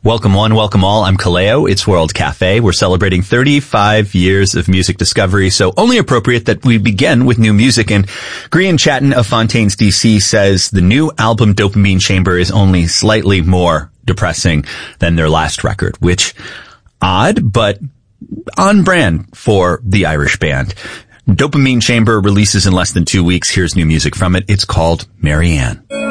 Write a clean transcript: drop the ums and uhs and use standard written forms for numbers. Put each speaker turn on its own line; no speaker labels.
Welcome one, welcome all. I'm Kaleo. It's World Cafe. We're celebrating 35 years of music discovery, so only appropriate that we begin with new music. And Grian Chatton of Fontaines DC says the new album Dopamine Chamber is only slightly more depressing than their last record, which odd, but on brand for the Irish band. Dopamine Chamber releases in less than 2 weeks. Here's new music from it. It's called Marianne.